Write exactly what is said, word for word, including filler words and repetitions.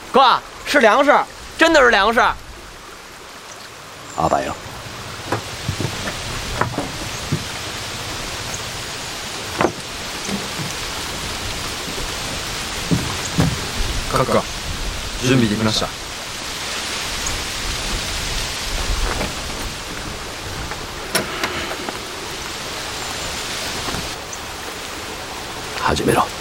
哥，是粮食，真的是粮食。 阿白呀， 閣下、準備できました。 始めろ。